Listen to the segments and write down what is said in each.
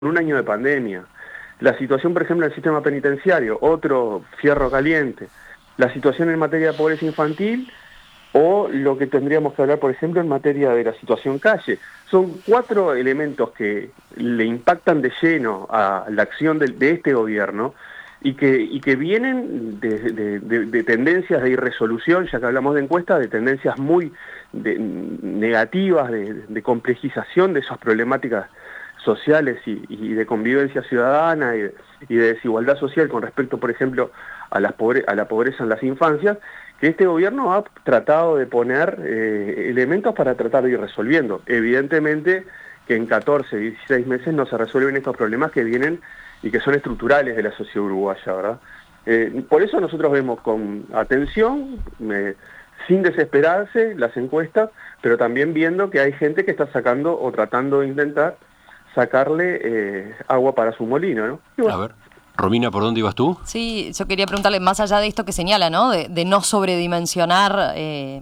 un año de pandemia. La situación, por ejemplo, en el sistema penitenciario, otro fierro caliente. La situación en materia de pobreza infantil o lo que tendríamos que hablar, por ejemplo, en materia de la situación calle. Son 4 elementos que le impactan de lleno a la acción de este gobierno y que vienen de tendencias de irresolución, ya que hablamos de encuestas, de tendencias muy negativas, de complejización de esas problemáticas sociales y de convivencia ciudadana y de desigualdad social con respecto, por ejemplo, a la pobreza en las infancias, que este gobierno ha tratado de poner elementos para tratar de ir resolviendo. Evidentemente que en 14, 16 meses no se resuelven estos problemas que vienen y que son estructurales de la sociedad uruguaya, ¿verdad? Por eso nosotros vemos con atención, sin desesperarse, las encuestas, pero también viendo que hay gente que está sacando o tratando de intentar sacarle agua para su molino, ¿no? Y bueno. A ver, Romina, ¿por dónde ibas tú? Sí, yo quería preguntarle, más allá de esto que señala, ¿no? De no sobredimensionar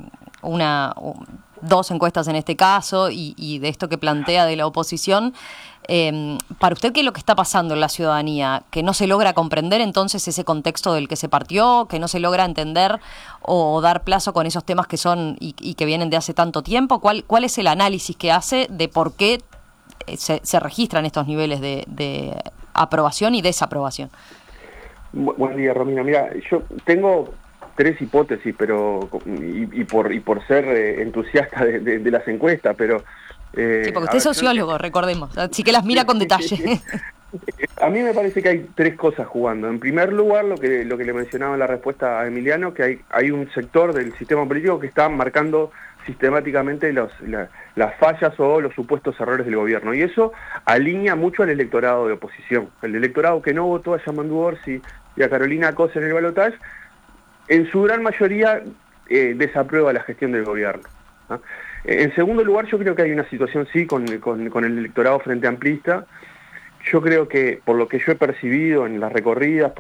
dos encuestas en este caso y de esto que plantea de la oposición, para usted, ¿qué es lo que está pasando en la ciudadanía? ¿Que no se logra comprender entonces ese contexto del que se partió? ¿Que no se logra entender o dar plazo con esos temas que son y que vienen de hace tanto tiempo? ¿Cuál es el análisis que hace de por qué se registran estos niveles de aprobación y desaprobación? Buen día, Romina. Mira, yo tengo 3 hipótesis, pero y por ser entusiasta de las encuestas, pero... sí, porque usted es sociólogo, recordemos, así que las mira con detalle. A mí me parece que hay 3 cosas jugando. En primer lugar, lo que le mencionaba en la respuesta a Emiliano, que hay un sector del sistema político que está marcando sistemáticamente las fallas o los supuestos errores del gobierno. Y eso alinea mucho al electorado de oposición. El electorado que no votó a Yamandu Orsi y a Carolina Cose en el balotaje, en su gran mayoría desaprueba la gestión del gobierno, ¿no? En segundo lugar, yo creo que hay una situación, sí, con el electorado frente amplista. Yo creo que, por lo que yo he percibido en las recorridas,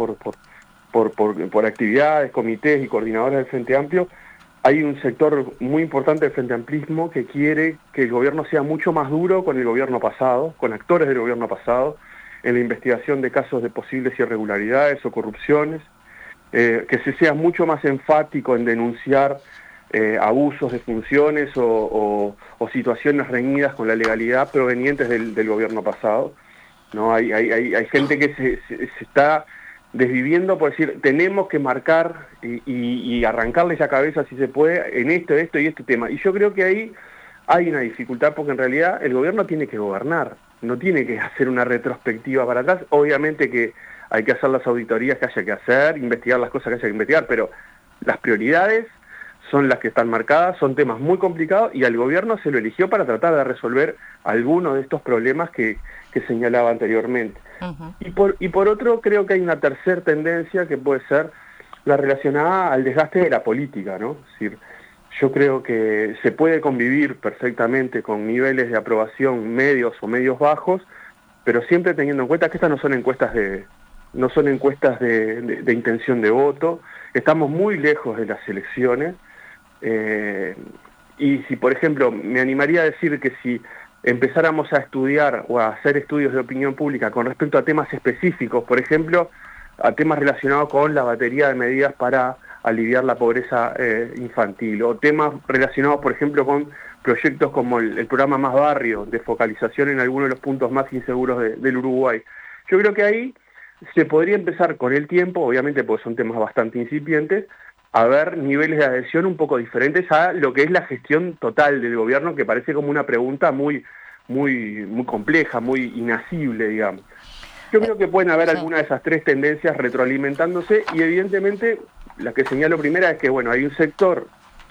por actividades, comités y coordinadores del Frente Amplio, hay un sector muy importante del Frente Amplismo que quiere que el gobierno sea mucho más duro con el gobierno pasado, con actores del gobierno pasado, en la investigación de casos de posibles irregularidades o corrupciones, que se sea mucho más enfático en denunciar abusos de funciones o situaciones reñidas con la legalidad provenientes del gobierno pasado, ¿no? Hay gente que se está desviviendo por decir, tenemos que marcar y arrancarles la cabeza si se puede en esto y este tema. Y yo creo que ahí hay una dificultad porque en realidad el gobierno tiene que gobernar, no tiene que hacer una retrospectiva para atrás. Obviamente que hay que hacer las auditorías que haya que hacer, investigar las cosas que haya que investigar, pero las prioridades son las que están marcadas, son temas muy complicados y al gobierno se lo eligió para tratar de resolver algunos de estos problemas que señalaba anteriormente. Uh-huh. Y por otro, creo que hay una tercera tendencia que puede ser la relacionada al desgaste de la política, ¿no? Es decir, yo creo que se puede convivir perfectamente con niveles de aprobación medios o medios bajos, pero siempre teniendo en cuenta que estas no son encuestas de intención de voto, estamos muy lejos de las elecciones, y si, por ejemplo, me animaría a decir que si empezáramos a estudiar o a hacer estudios de opinión pública con respecto a temas específicos, por ejemplo, a temas relacionados con la batería de medidas para aliviar la pobreza infantil, o temas relacionados, por ejemplo, con proyectos como el programa Más Barrio, de focalización en algunos de los puntos más inseguros del Uruguay. Yo creo que ahí se podría empezar con el tiempo, obviamente porque son temas bastante incipientes, a ver niveles de adhesión un poco diferentes a lo que es la gestión total del gobierno, que parece como una pregunta muy compleja, muy inasible, digamos. Yo creo que pueden haber algunas de esas 3 tendencias retroalimentándose y evidentemente la que señalo primera es que, bueno, hay un sector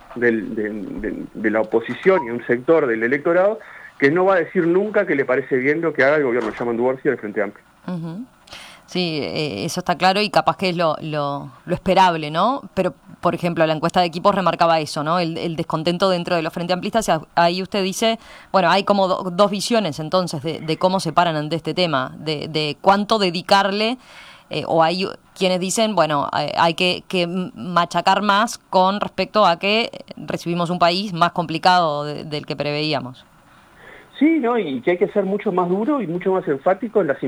de la oposición y un sector del electorado que no va a decir nunca que le parece bien lo que haga el gobierno de Yamandu Orsi del Frente Amplio. Uh-huh. Sí, eso está claro y capaz que es lo esperable, ¿no? Pero, por ejemplo, la encuesta de equipos remarcaba eso, ¿no? El descontento dentro de los frente amplistas. Ahí usted dice, bueno, hay como dos visiones entonces de cómo se paran ante este tema, de cuánto dedicarle, o hay quienes dicen, bueno, hay que machacar más con respecto a que recibimos un país más complicado del que preveíamos. Sí, ¿no? Y que hay que ser mucho más duro y mucho más enfático en las